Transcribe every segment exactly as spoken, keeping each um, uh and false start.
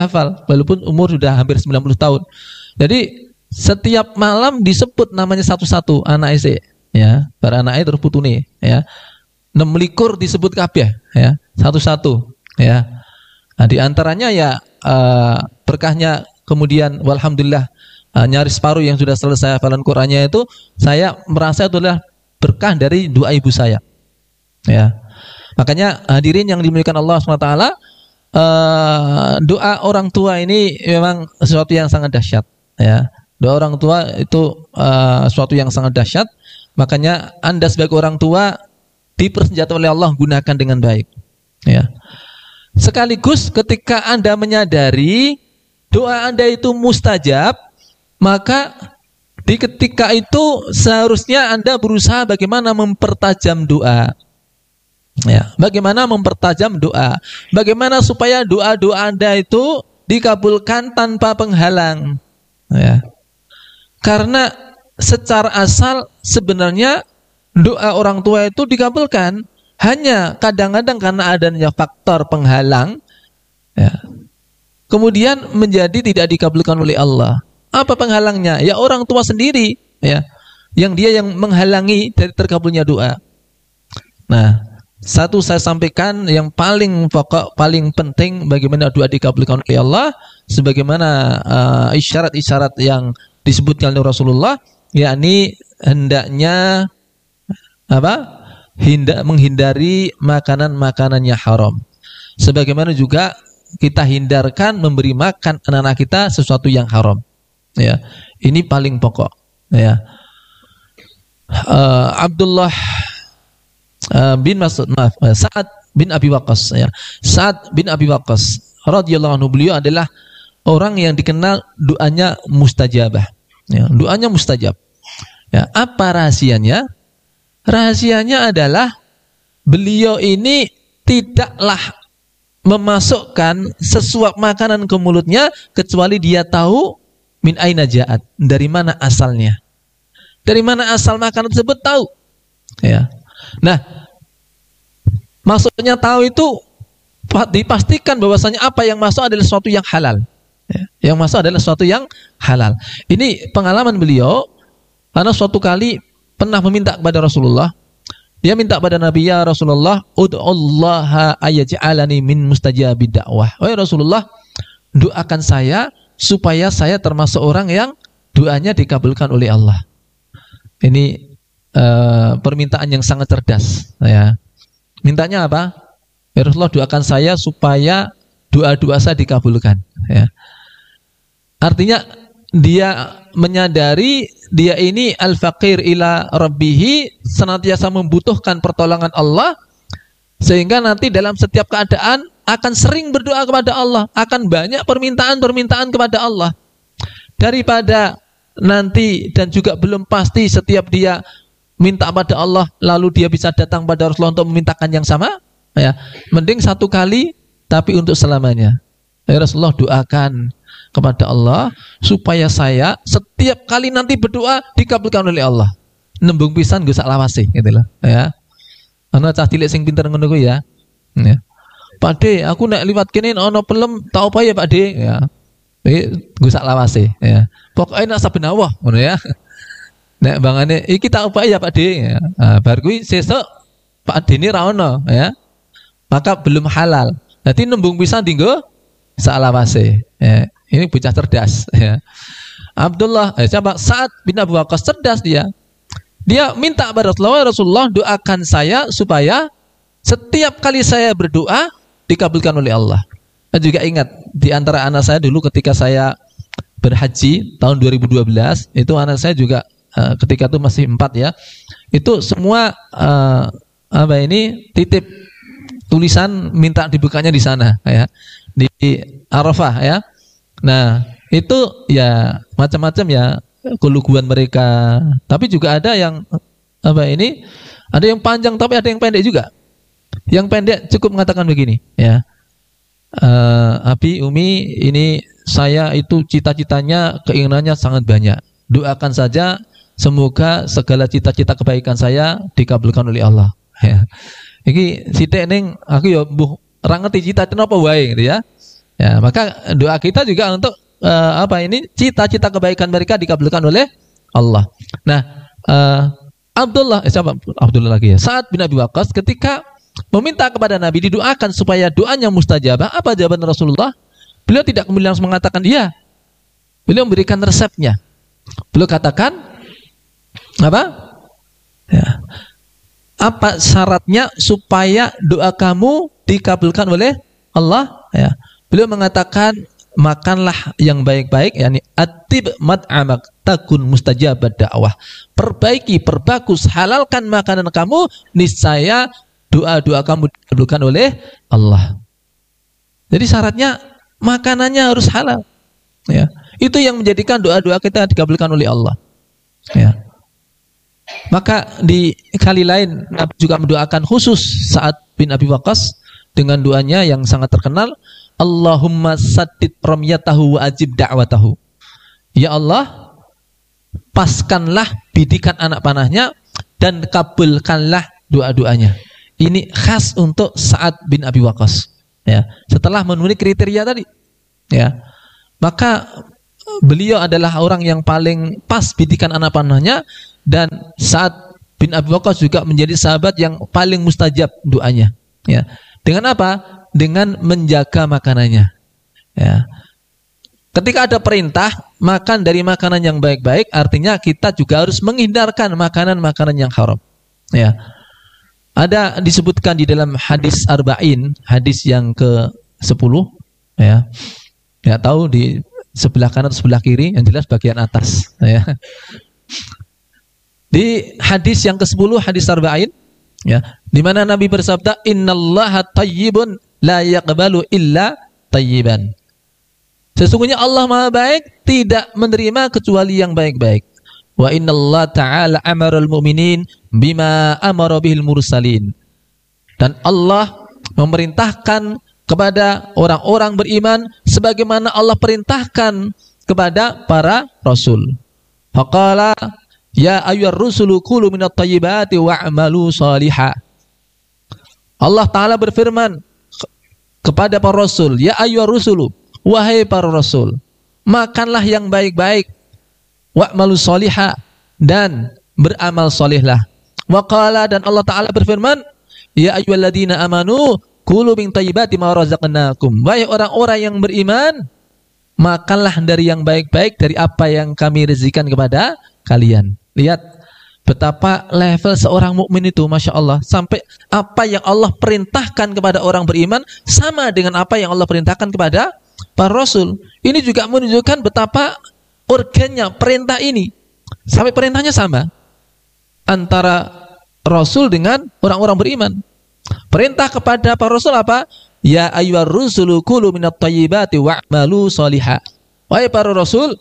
hafal walaupun umur sudah hampir sembilan puluh tahun. Jadi setiap malam disebut namanya satu-satu anak ese ya, para anak terus putune ya. enam likur disebut kabeh ya, satu-satu ya. Nah, di antaranya ya uh, berkahnya kemudian walhamdulillah uh, nyaris separuh yang sudah selesai hafalan Qur'annya itu saya merasa itu adalah berkah dari doa ibu saya. Ya. Makanya hadirin yang dimuliakan Allah subhanahu wa taala, uh, doa orang tua ini memang sesuatu yang sangat dahsyat ya. Doa orang tua itu uh, sesuatu yang sangat dahsyat. Makanya Anda sebagai orang tua dipersenjatai oleh Allah, gunakan dengan baik ya. Sekaligus ketika Anda menyadari doa Anda itu mustajab, maka di ketika itu seharusnya Anda berusaha bagaimana mempertajam doa ya. Bagaimana mempertajam doa, bagaimana supaya doa-doa Anda itu dikabulkan tanpa penghalang ya. Karena secara asal sebenarnya doa orang tua itu dikabulkan, hanya kadang-kadang karena adanya faktor penghalang ya, kemudian menjadi tidak dikabulkan oleh Allah. Apa penghalangnya? Ya orang tua sendiri ya, yang dia yang menghalangi dari terkabulnya doa. Nah, satu saya sampaikan yang paling pokok, paling penting bagaimana doa dikabulkan oleh Allah, sebagaimana uh, isyarat-isyarat yang disebutkan oleh Rasulullah, yakni hendaknya apa? Hinda, menghindari makanan-makanannya haram. Sebagaimana juga kita hindarkan memberi makan anak-anak kita sesuatu yang haram. Ya, ini paling pokok. Ya, uh, Abdullah uh, bin Mas'ud, maaf, uh, Sa'ad bin Abi Waqqas. Ya, Sa'ad bin Abi Waqqas radhiyallahu anhu, beliau adalah orang yang dikenal doanya mustajabah. Ya, doanya mustajab. Ya, apa rahasianya? Rahasianya adalah beliau ini tidaklah memasukkan sesuap makanan ke mulutnya kecuali dia tahu min aina ja'at, dari mana asalnya. Dari mana asal makanan tersebut tahu. Ya. Nah, maksudnya tahu itu dipastikan bahwasanya apa yang masuk adalah sesuatu yang halal. Ya. Yang masuk adalah sesuatu yang halal. Ini pengalaman beliau karena suatu kali pernah meminta kepada Rasulullah. Dia minta kepada Nabi, ya Rasulullah, ud'ullaha ayaj'alani min mustajabid da'wah. Wahai Rasulullah, doakan saya supaya saya termasuk orang yang doanya dikabulkan oleh Allah. Ini uh, permintaan yang sangat cerdas ya. Mintanya apa? Ya Rasulullah, doakan saya supaya doa-doa saya dikabulkan ya. Artinya dia menyadari dia ini al-faqir ila rabbihi, senantiasa membutuhkan pertolongan Allah, sehingga nanti dalam setiap keadaan akan sering berdoa kepada Allah, akan banyak permintaan-permintaan kepada Allah, daripada nanti dan juga belum pasti setiap dia minta pada Allah lalu dia bisa datang pada Rasulullah untuk memintakan yang sama ya. Mending satu kali tapi untuk selamanya. Ya Rasulullah, doakan kepada Allah supaya saya setiap kali nanti berdoa dikabulkan oleh Allah. Nembung pisan gue sak lawase gitu loh ya. Ana cah cilik sing pinter ngono kuwi ya. Ya. Pak De, aku nek liwat kene ana pelem tak apa ya Pak De ya. Iki gue sak lawase ya. Pokoke nek saben awah ngono ya. Nek bangane iki tak apa ya Pak De ya. Nah, bar kuwi sesuk Pak De ini ra ono ya. Maka belum halal. Dadi nembung pisan dinggo sak lawase ya. Ini bocah cerdas ya. Abdullah, eh, siapa? Sa'ad bin Abi Waqqas, cerdas dia. Dia minta kepada Rasulullah, Rasulullah doakan saya supaya setiap kali saya berdoa dikabulkan oleh Allah. Saya juga ingat di antara anak saya dulu ketika saya berhaji tahun dua ribu dua belas, itu anak saya juga uh, ketika itu masih empat ya. Itu semua uh, apa ini titip tulisan minta dibukanya di sana ya. Di Arafah ya. Nah, itu ya macam-macam ya keluguan mereka. Tapi juga ada yang apa ini? Ada yang panjang tapi ada yang pendek juga. Yang pendek cukup mengatakan begini, ya. Uh, Abi, Umi, ini saya itu cita-citanya, keinginannya sangat banyak. Doakan saja semoga segala cita-cita kebaikan saya dikabulkan oleh Allah. Ya. Iki sithik ning aku ya mbuh ra ngerti cita-cita apa wae gitu ya. Ya, maka doa kita juga untuk uh, apa ini? Cita-cita kebaikan mereka dikabulkan oleh Allah. Nah, uh, Abdullah, eh, siapa? Abdullah lagi ya. Sa'ad bin Abi Waqqas ketika meminta kepada Nabi didoakan supaya doanya mustajabah, apa jawaban Rasulullah? Beliau tidak kemudian langsung mengatakan iya. Beliau memberikan resepnya. Beliau katakan apa? Ya. Apa syaratnya supaya doa kamu dikabulkan oleh Allah? Ya. Beliau mengatakan makanlah yang baik-baik, yakni atib mat'amak takun mustajabat dakwah. Perbaiki, perbagus, halalkan makanan kamu, niscaya doa-doa kamu dikabulkan oleh Allah. Jadi syaratnya makanannya harus halal. Ya. Itu yang menjadikan doa-doa kita dikabulkan oleh Allah. Ya. Maka di kali lain Nabi juga mendoakan khusus Sa'ad bin Abi Waqqas dengan doanya yang sangat terkenal, Allahumma saddid ramyatahu wa ajib da'watahu. Ya Allah, paskanlah bidikan anak panahnya dan kabulkanlah doa-doanya. Ini khas untuk Sa'ad bin Abi Waqqas. Ya, setelah memenuhi kriteria tadi, ya, maka beliau adalah orang yang paling pas bidikan anak panahnya, dan Sa'ad bin Abi Waqqas juga menjadi sahabat yang paling mustajab doanya. Ya, dengan apa? Dengan menjaga makanannya. Ya. Ketika ada perintah makan dari makanan yang baik-baik, artinya kita juga harus menghindarkan makanan-makanan yang haram. Ya. Ada disebutkan di dalam hadis arba'in, hadis yang ke sepuluh, ya. Ya, tahu di sebelah kanan atau sebelah kiri, yang jelas bagian atas, ya. Di hadis yang ke sepuluh, hadis arba'in, ya, di mana Nabi bersabda, innallaha tayyibun la yaqbalu illa tayyiban. Sesungguhnya Allah Maha baik, tidak menerima kecuali yang baik-baik. Wa innallaha ta'ala amarul mu'minin bima amara bihil mursalin. Dan Allah memerintahkan kepada orang-orang beriman sebagaimana Allah perintahkan kepada para rasul. Faqala ya ayyuhar rusulu kulu minat tayyibati wa'malu salihah. Allah Ta'ala berfirman kepada para rasul, ya ayyuhar rusulu, wahai para rasul, makanlah yang baik-baik, wa'malu salihah, dan beramal salihlah. Wa qala, dan Allah Ta'ala berfirman, ya ayyuhalladzina amanu kulu min tayyibati ma razaqnakum. Wahai orang-orang yang beriman, makanlah dari yang baik-baik dari apa yang kami rezekikan kepada kalian. Lihat betapa level seorang mukmin itu, masya Allah, sampai apa yang Allah perintahkan kepada orang beriman sama dengan apa yang Allah perintahkan kepada para rasul. Ini juga menunjukkan betapa urgennya perintah ini, sampai perintahnya sama antara rasul dengan orang-orang beriman. Perintah kepada para rasul apa? Ya ayyuhar rusulu kulu minat tayyibati wa'malu salihah. Wahai para rasul,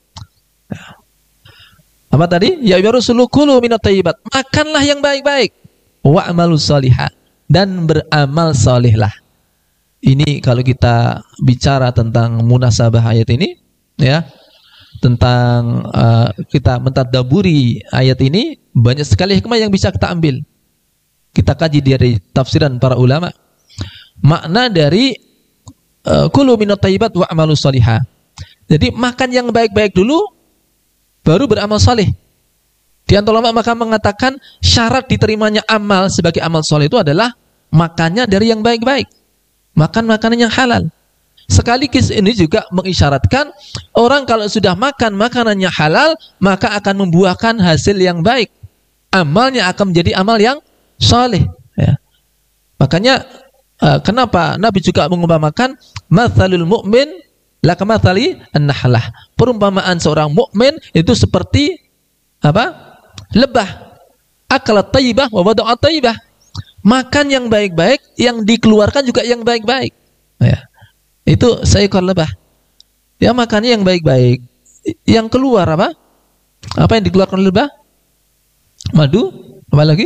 apa tadi? Ya ayyuhar rusulu kulu minat tayyibat, makanlah yang baik-baik, wa'malu salihah, dan beramal salihlah. Ini kalau kita bicara tentang munasabah ayat ini, ya, tentang uh, kita mentadaburi ayat ini, banyak sekali hikmah yang bisa kita ambil. Kita kaji dari tafsiran para ulama. Makna dari uh, kulu minat tayyibat wa'malu salihah. Jadi makan yang baik-baik dulu, baru beramal saleh. Di antara ulama maka mengatakan syarat diterimanya amal sebagai amal saleh itu adalah makannya dari yang baik-baik, makan makanan yang halal. Sekaligus ini juga mengisyaratkan orang kalau sudah makan makanan yang halal, maka akan membuahkan hasil yang baik, amalnya akan menjadi amal yang saleh. Ya. Makanya uh, kenapa Nabi juga mengumpamakan matsalul mu'min la kamatsali an-nahlah. Perumpamaan seorang mukmin itu seperti apa? Lebah. Akalat thayyibah wa wada'at thayyibah. Makan yang baik-baik, yang dikeluarkan juga yang baik-baik. Ya. Itu seekor lebah. Ya, makannya yang baik-baik. Yang keluar apa? Apa yang dikeluarkan oleh lebah? Madu, apa lagi?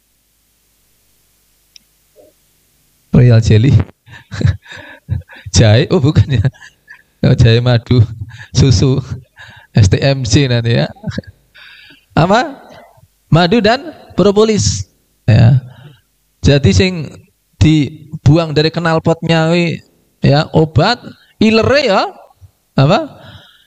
Royal jelly. Jahe, oh bukan ya. Oh, jahe madu, susu, S T M C nanti ya. Apa? Madu dan propolis. Ya. Jadi sing dibuang dari knalpotnya, ya, obat, ilere ya, apa?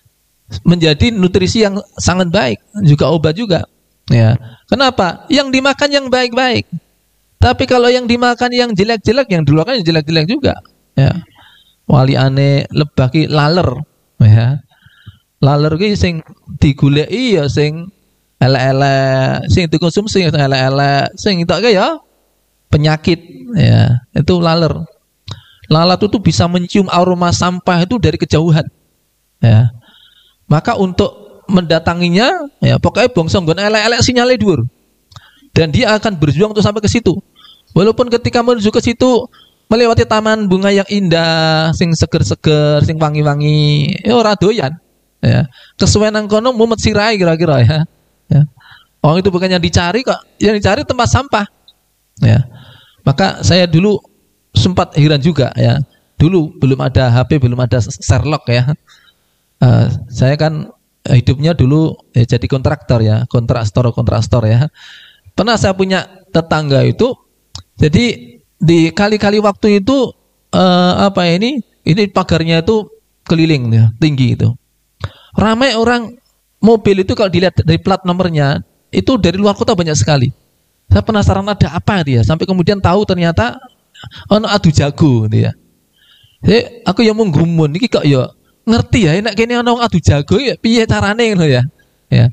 Menjadi nutrisi yang sangat baik, juga obat juga. Ya. Kenapa? Yang dimakan yang baik-baik. Tapi kalau yang dimakan yang jelek-jelek, yang dikeluarkan yang jelek-jelek juga. Ya. Wali ane lebaki laler, ya. Laler ki sing digoleki ya sing elek-elek, sing dikonsumsi sing elek-elek, sing entuk ya penyakit, ya. Itu laler. Lalat itu bisa mencium aroma sampah itu dari kejauhan. Ya. Maka untuk mendatanginya, ya pokoknya bongsong nggon elek-elek sinyalnya dhuwur. Dan dia akan berjuang untuk sampai ke situ. Walaupun ketika menuju ke situ melewati taman bunga yang indah, sing seger-seger, sing wangi-wangi, ya ora doyan. Ya. Kesuwen nang kono mumet sirai kira-kira ya. Ya. Orang itu bukan yang dicari kok, yang dicari tempat sampah. Ya. Maka saya dulu sempat heran juga ya. Dulu belum ada H P, belum ada Sherlock ya. Uh, saya kan hidupnya dulu ya, jadi kontraktor ya, kontrak store, kontrak store ya. Pernah saya punya tetangga itu, jadi di kali-kali waktu itu uh, apa ini, ini pagarnya itu keliling ya, tinggi itu. Ramai orang mobil itu kalau dilihat dari plat nomornya itu dari luar kota banyak sekali. Saya penasaran ada apa dia, sampai kemudian tahu ternyata ono adu jago dia. Jadi aku yang menggumun, ini kok ya ngerti ya, enak kene ana wong adu jago ya piye carane ngono ya. Ya.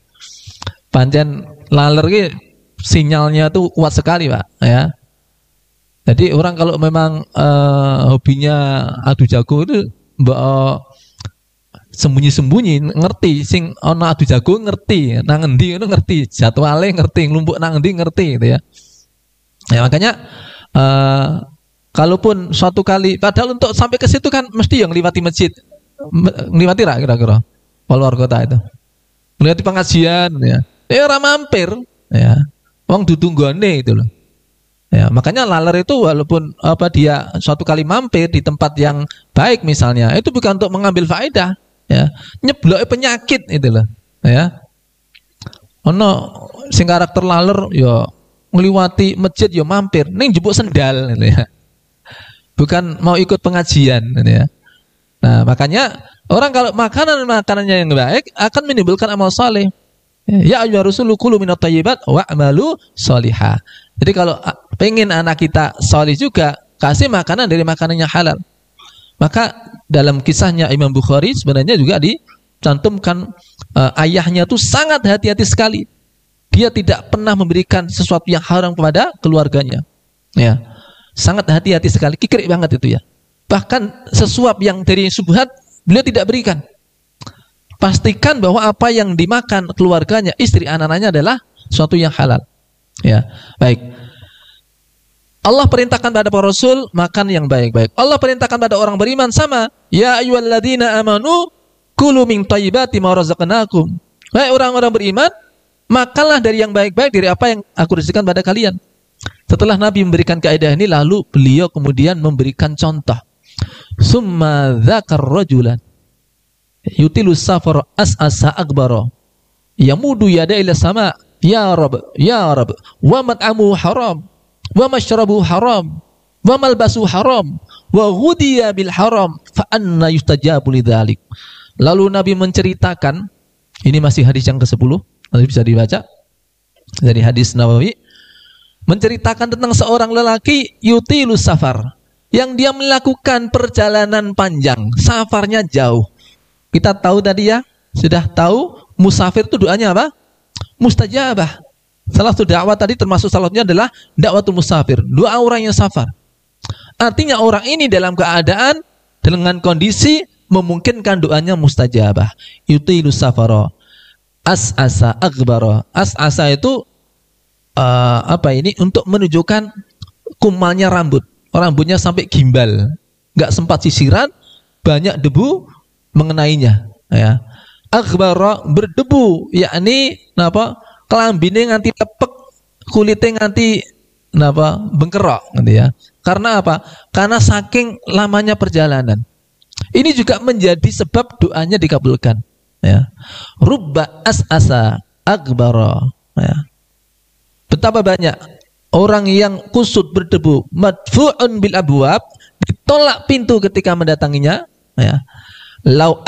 Pancen laler ki sinyalnya tuh kuat sekali, Pak, ya. Jadi orang kalau memang uh, hobinya adu jago itu mbok uh, sembunyi-sembunyi ngerti, sing ana adu jago ngerti, nang endi ngono ngerti, jadwale ngerti, nglumpuk nang endi ngerti gitu ya. Ya makanya uh, kalaupun suatu kali, padahal untuk sampai ke situ kan mesti yang ngliwati masjid. Ngliwati ra kira-kira luar kota itu. Ngliwati pengajian ya. Ya ora mampir ya. Wong dudu nggone itu loh. Ya, makanya laler itu walaupun apa dia suatu kali mampir di tempat yang baik misalnya, itu bukan untuk mengambil faedah ya. Nyebloke penyakit itu loh, ya. Ono sing karakter laler ya ngliwati masjid ya mampir ning jebuk sendal gitu ya. Bukan mau ikut pengajian gitu ya. Nah, makanya orang kalau makanan-makanannya yang baik akan menimbulkan amal saleh. Ya ayyuhar rusulu kulu minat thayyibat wa'malu sholihah. Jadi kalau pengen anak kita saleh juga, kasih makanan dari makanan yang halal. Maka dalam kisahnya Imam Bukhari sebenarnya juga dicantumkan uh, ayahnya tuh sangat hati-hati sekali. Dia tidak pernah memberikan sesuatu yang haram kepada keluarganya. Ya. Sangat hati-hati sekali, kikrik banget itu ya. Bahkan sesuap yang dari subhat beliau tidak berikan. Pastikan bahwa apa yang dimakan keluarganya, istri, anak-anaknya adalah sesuatu yang halal. Ya, baik. Allah perintahkan pada para rasul makan yang baik-baik. Allah perintahkan pada orang beriman sama, ya ayyuhalladzina amanu kulu min thayyibati ma razaqnakum. Hai orang-orang beriman, makanlah dari yang baik-baik dari apa yang aku rezekikan pada kalian. Setelah Nabi memberikan kaidah ini, lalu beliau kemudian memberikan contoh. Summa dzakar rajulan yutilu safar as'asa akbara yamudu yada ila sama ya rab ya rab wa mat'amu haram wa mashrabu haram wa malbasu haram wa ghudiya bil haram fa anna yustajabu lidzalik. Lalu Nabi menceritakan, ini masih hadis yang kesepuluh, nanti bisa dibaca dari hadis Nawawi, menceritakan tentang seorang lelaki yutilu safar, yang dia melakukan perjalanan panjang, safarnya jauh. Kita tahu tadi ya, sudah tahu musafir itu doanya apa? Mustajabah. Salah satu dakwah tadi termasuk salahnya adalah dakwatul musafir, doa orang yang safar. Artinya orang ini dalam keadaan dengan kondisi memungkinkan doanya mustajabah. Yutilu safara as'asa akbara. As'asa itu uh, apa ini? Untuk menunjukkan kumalnya rambut. Rambutnya sampai gimbal, nggak sempat sisiran, banyak debu mengenainya. Ya, akbara berdebu, yakni napa? Kelambine nganti tepek, kulitnya nganti napa? Bengkerok, gitu ya. Karena apa? Karena saking lamanya perjalanan. Ini juga menjadi sebab doanya dikabulkan. Ya, rubba as'asa akbara. Ya. Betapa banyak orang yang kusut berdebu, madfu'un bil abwab, tolak pintu ketika mendatanginya, ya. Lau